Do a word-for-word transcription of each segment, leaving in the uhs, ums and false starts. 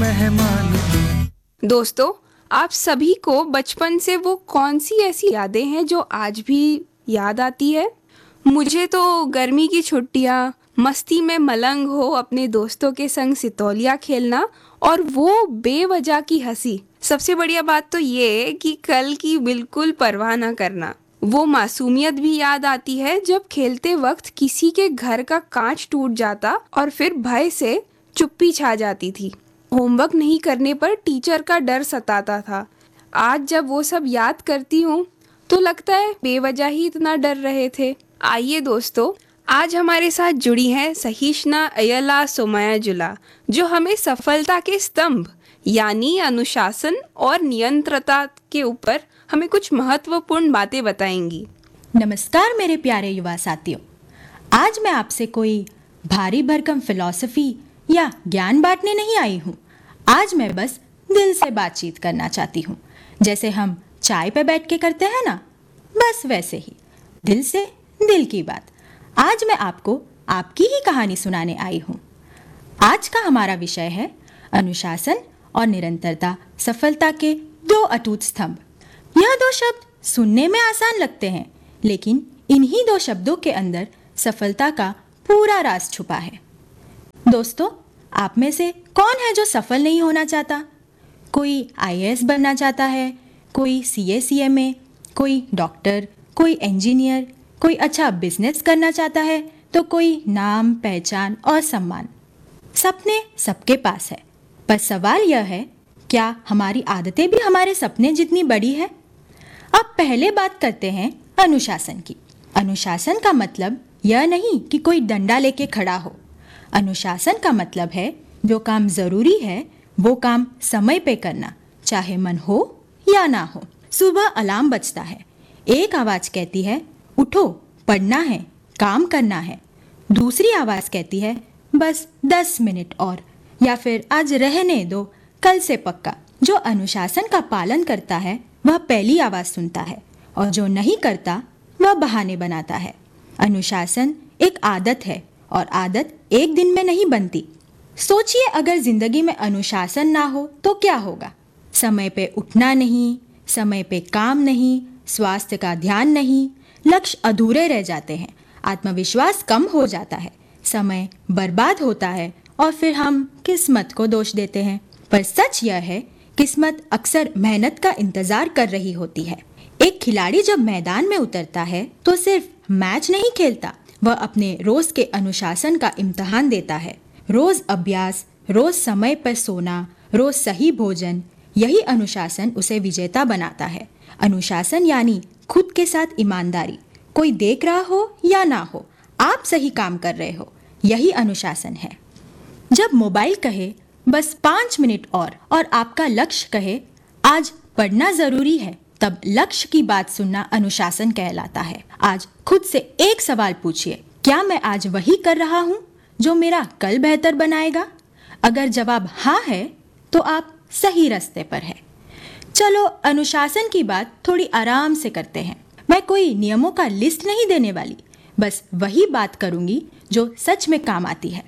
मेहमान तू। दोस्तों, आप सभी को बचपन से वो कौन सी ऐसी यादें हैं जो आज भी याद आती है? मुझे तो गर्मी की छुट्टियाँ, मस्ती में मलंग हो अपने दोस्तों के संग सितौलिया खेलना और वो बेवजह की हंसी। सबसे बढ़िया बात तो ये कि कल की बिल्कुल परवाह ना करना। वो मासूमियत भी याद आती है जब खेलते वक्त किसी के घर का कांच टूट जाता और फिर भय से चुप्पी छा जाती थी। होमवर्क नहीं करने पर टीचर का डर सताता था। आज जब वो सब याद करती हूँ तो लगता है बेवजह ही इतना डर रहे थे। आइए दोस्तों, आज हमारे साथ जुड़ी हैं सहिष्णा अयला सोमयाजुला, जो हमें सफलता के स्तंभ यानी अनुशासन और नियंत्रता के ऊपर हमें कुछ महत्वपूर्ण बातें बताएंगी। नमस्कार मेरे प्यारे युवा साथियों। आज मैं आपसे कोई भारी भरकम फिलॉसफी या ज्ञान बांटने नहीं आई हूँ। आज मैं बस दिल से बातचीत करना चाहती हूँ, जैसे हम चाय पे बैठ के करते हैं ना, बस वैसे ही दिल से दिल की बात। आज मैं आपको आपकी ही कहानी सुनाने आई हूँ। आज का हमारा विषय है अनुशासन और निरंतरता, सफलता के दो अटूट स्तंभ। यह दो शब्द सुनने में आसान लगते हैं, लेकिन इन्हीं दो शब्दों के अंदर सफलता का पूरा राज छुपा है। दोस्तों, आप में से कौन है जो सफल नहीं होना चाहता? कोई आई ए एस बनना चाहता है, कोई सी ए सी एम ए, कोई डॉक्टर, कोई इंजीनियर, कोई अच्छा बिजनेस करना चाहता है, तो कोई नाम, पहचान और सम्मान। सपने सबके पास है, पर सवाल यह है, क्या हमारी आदतें भी हमारे सपने जितनी बड़ी है? अब पहले बात करते हैं अनुशासन की। अनुशासन का मतलब यह नहीं कि कोई डंडा लेके खड़ा हो। अनुशासन का मतलब है जो काम जरूरी है वो काम समय पे करना, चाहे मन हो या ना हो। सुबह अलार्म बजता है, एक आवाज कहती है उठो, पढ़ना है, काम करना है। दूसरी आवाज कहती है बस दस मिनट और, या फिर आज रहने दो, कल से पक्का। जो अनुशासन का पालन करता है वह पहली आवाज सुनता है, और जो नहीं करता वह बहाने बनाता है। अनुशासन एक आदत है, और आदत एक दिन में नहीं बनती। सोचिए, अगर जिंदगी में अनुशासन ना हो तो क्या होगा? समय पे उठना नहीं, समय पे काम नहीं, स्वास्थ्य का ध्यान नहीं, लक्ष्य अधूरे रह जाते हैं, आत्मविश्वास कम हो जाता है, समय बर्बाद होता है, और फिर हम किस्मत को दोष देते हैं। पर सच यह है, किस्मत अक्सर मेहनत का इंतजार कर रही होती है। एक खिलाड़ी जब मैदान में उतरता है तो सिर्फ मैच नहीं खेलता, वह अपने रोज के अनुशासन का इम्तिहान देता है। रोज अभ्यास, रोज समय पर सोना, रोज सही भोजन, यही अनुशासन उसे विजेता बनाता है। अनुशासन यानी खुद के साथ ईमानदारी। कोई देख रहा हो या ना हो, आप सही काम कर रहे हो, यही अनुशासन है। जब मोबाइल कहे बस पाँच मिनट और और आपका लक्ष्य कहे आज पढ़ना जरूरी है, तब लक्ष्य की बात सुनना अनुशासन कहलाता है। आज खुद से एक सवाल पूछिए, क्या मैं आज वही कर रहा हूँ जो मेरा कल बेहतर बनाएगा? अगर जवाब हाँ है तो आप सही रास्ते पर है। चलो अनुशासन की बात थोड़ी आराम से करते हैं। मैं कोई नियमों का लिस्ट नहीं देने वाली, बस वही बात करूंगी जो सच में काम आती है।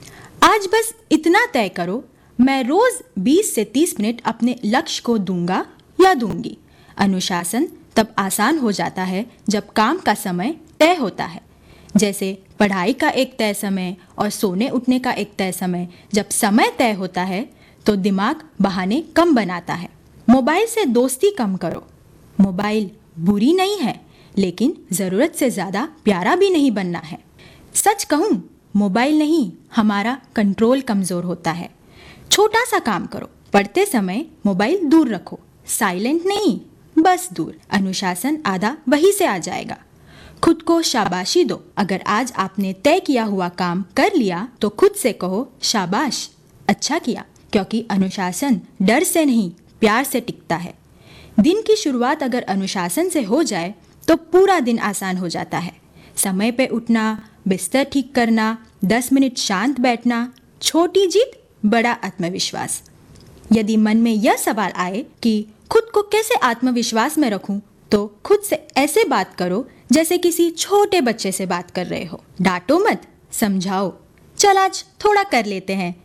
आज बस इतना तय करो, मैं रोज बीस से तीस मिनट अपने लक्ष्य को दूंगा या दूंगी। अनुशासन तब आसान हो जाता है जब काम का समय तय होता है, जैसे पढ़ाई का एक तय समय और सोने उठने का एक तय समय। जब समय तय होता है तो दिमाग बहाने कम बनाता है। मोबाइल से दोस्ती कम करो। मोबाइल बुरी नहीं है, लेकिन ज़रूरत से ज़्यादा प्यारा भी नहीं बनना है। सच कहूँ, मोबाइल नहीं, हमारा कंट्रोल कमज़ोर होता है। छोटा सा काम करो, पढ़ते समय मोबाइल दूर रखो, साइलेंट नहीं, बस दूर। अनुशासन आधा वही से आ जाएगा। खुद को शाबाशी दो। अगर आज आपने तय किया हुआ काम कर लिया तो खुद से कहो शाबाश, अच्छा किया, क्योंकि अनुशासन डर से नहीं, प्यार से टिकता है। दिन की शुरुआत अगर अनुशासन से हो जाए तो पूरा दिन आसान हो जाता है। समय पे उठना, बिस्तर ठीक करना, दस मिनट शांत बैठना, छोटी जीत, बड़ा आत्मविश्वास। यदि मन में यह सवाल आए कि खुद को कैसे आत्मविश्वास में रखूं, तो खुद से ऐसे बात करो जैसे किसी छोटे बच्चे से बात कर रहे हो। डांटो मत, समझाओ, चल आज थोड़ा कर लेते हैं,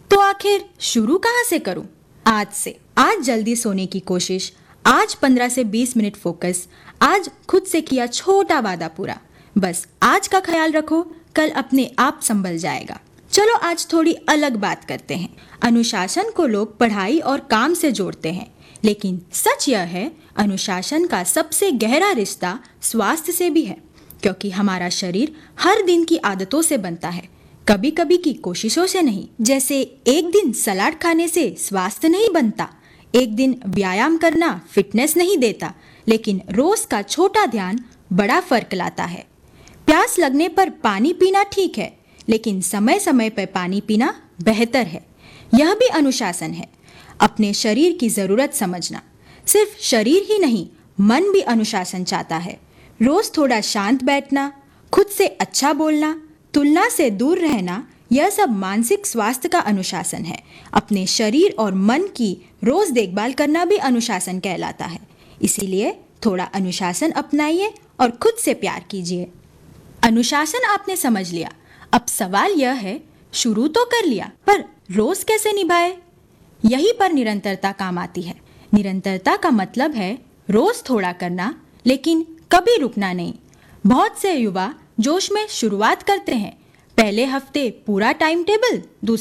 तो आखिर शुरू कहाँ से करूं? आज से। आज जल्दी सोने की कोशिश, आज पंद्रह से बीस मिनट फोकस, आज खुद से किया छोटा वादा पूरा। बस आज का ख्याल रखो, कल अपने आप संभल जाएगा। चलो आज थोड़ी अलग बात करते हैं। अनुशासन को लोग पढ़ाई और काम से जोड़ते हैं, लेकिन सच यह है अनुशासन का सबसे गहरा रिश्ता स्वास्थ्य से भी है, क्योंकि हमारा शरीर हर दिन की आदतों से बनता है, कभी कभी की कोशिशों से नहीं। जैसे एक दिन सलाद खाने से स्वास्थ्य नहीं बनता, एक दिन व्यायाम करना फिटनेस नहीं देता, लेकिन रोज का छोटा ध्यान बड़ा फर्क लाता है। प्यास लगने पर पानी पीना ठीक है, लेकिन समय समय पर पानी पीना बेहतर है। यह भी अनुशासन है, अपने शरीर की जरूरत समझना। सिर्फ शरीर ही नहीं, मन भी अनुशासन चाहता है। रोज थोड़ा शांत बैठना, खुद से अच्छा बोलना, तुलना से दूर रहना, यह सब मानसिक स्वास्थ्य का अनुशासन है। अपने शरीर और मन की रोज देखभाल करना भी अनुशासन कहलाता है। इसीलिए थोड़ा अनुशासन अपनाइए और खुद से प्यार कीजिए। अनुशासन आपने समझ लिया, अब सवाल यह है, शुरू तो कर लिया, पर रोज कैसे निभाए? यही पर निरंतरता काम आती है। निरंतरता का मतलब है रोज थोड़ा करना, लेकिन कभी रुकना नहीं। बहुत से युवा जोश में शुरुआत करते हैं, पहले हफ्ते पूरा टाइम टेबल, दूसरे